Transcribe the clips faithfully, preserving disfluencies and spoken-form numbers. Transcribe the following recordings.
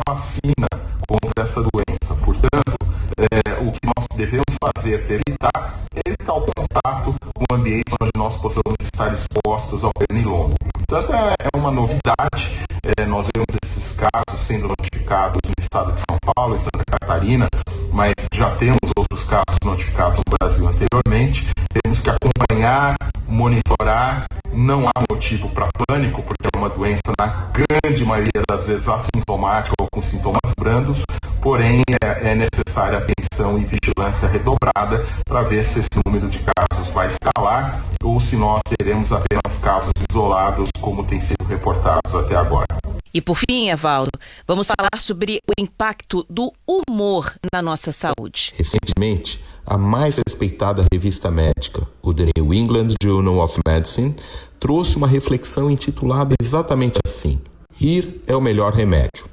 vacina contra essa doença. Portanto, é, o que nós devemos fazer para evitar é evitar o contato com ambientes onde nós possamos estar expostos ao pernilongo. Portanto, é, é uma novidade. É, nós vemos esses casos sendo notificados no estado de São Paulo e de Santa Catarina, mas já temos outros casos notificados no Brasil anteriormente. Temos que acompanhar, monitorar. Não há motivo para pânico, porque é uma doença, na grande maioria das vezes, assintomática ou com sintomas brandos, porém é, é necessária atenção e vigilância redobrada para ver se esse número de casos vai escalar ou se nós teremos apenas casos isolados, como tem sido reportados até agora. E por fim, Evaldo, vamos falar sobre o impacto do humor na nossa saúde. Recentemente, a mais respeitada revista médica, o The New England Journal of Medicine, trouxe uma reflexão intitulada exatamente assim: rir é o melhor remédio.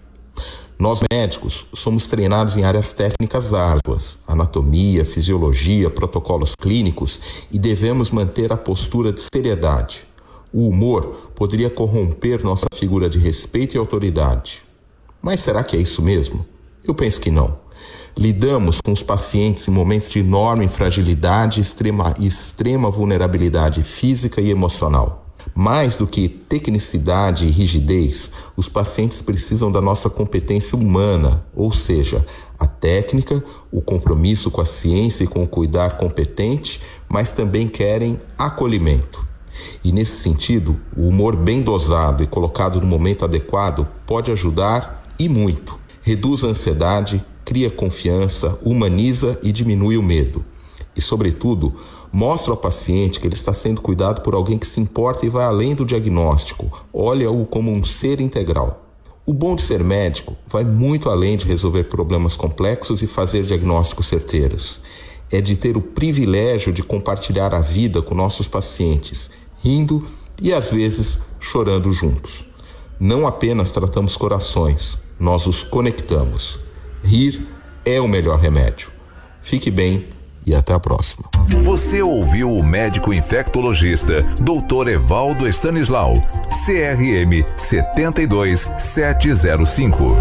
Nós médicos somos treinados em áreas técnicas árduas, anatomia, fisiologia, protocolos clínicos, e devemos manter a postura de seriedade. O humor poderia corromper nossa figura de respeito e autoridade. Mas será que é isso mesmo? Eu penso que não. Lidamos com os pacientes em momentos de enorme fragilidade e extrema, extrema vulnerabilidade física e emocional. Mais do que tecnicidade e rigidez, os pacientes precisam da nossa competência humana, ou seja, a técnica, o compromisso com a ciência e com o cuidar competente, mas também querem acolhimento. E nesse sentido, o humor bem dosado e colocado no momento adequado pode ajudar e muito. Reduz a ansiedade, cria confiança, humaniza e diminui o medo. E, sobretudo, mostra ao paciente que ele está sendo cuidado por alguém que se importa e vai além do diagnóstico, olha-o como um ser integral. O bom de ser médico vai muito além de resolver problemas complexos e fazer diagnósticos certeiros. É de ter o privilégio de compartilhar a vida com nossos pacientes, rindo e, às vezes, chorando juntos. Não apenas tratamos corações, nós os conectamos. Rir é o melhor remédio. Fique bem e até a próxima. Você ouviu o médico infectologista doutor Evaldo Stanislau, C R M sete dois sete zero cinco.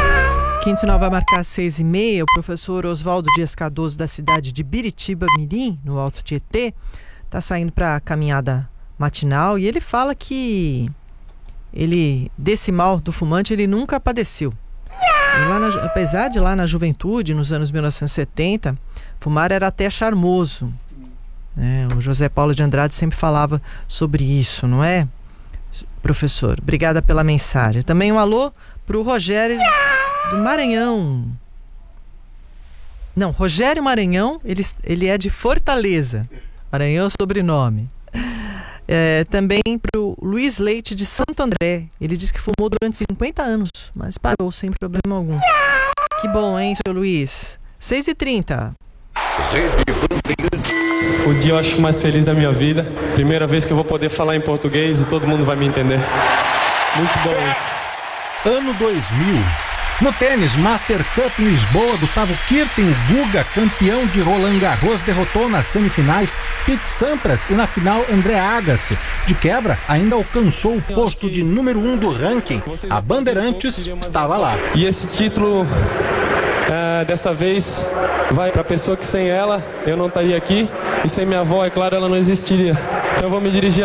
Quinto vai marcar seis e meia. O professor Oswaldo Dias Cardoso, da cidade de Biritiba Mirim, no Alto Tietê, está saindo para a caminhada matinal e ele fala que ele, desse mal do fumante, ele nunca padeceu. E lá na, apesar de lá na juventude, nos anos mil novecentos e setenta, fumar era até charmoso. É, o José Paulo de Andrade sempre falava sobre isso, não é, professor? Obrigada pela mensagem. Também um alô para o Rogério do Maranhão. Não, Rogério Maranhão, ele, ele é de Fortaleza. Maranhão é o sobrenome. É, também para o Luiz Leite de Santo André. Ele disse que fumou durante cinquenta anos, mas parou sem problema algum. Que bom, hein, seu Luiz? seis e trinta. O dia eu acho mais feliz da minha vida. Primeira vez que eu vou poder falar em português e todo mundo vai me entender. Muito bom isso. Ano dois mil. No tênis, Master Cup Lisboa, Gustavo Kirten, Guga, campeão de Roland Garros, derrotou nas semifinais Pete Sampras e na final André Agassi. De quebra, ainda alcançou o posto de número um do ranking. A Bandeirantes estava lá. E esse título, é, dessa vez, vai para a pessoa que sem ela eu não estaria aqui, e sem minha avó, é claro, ela não existiria. Então eu vou me dirigir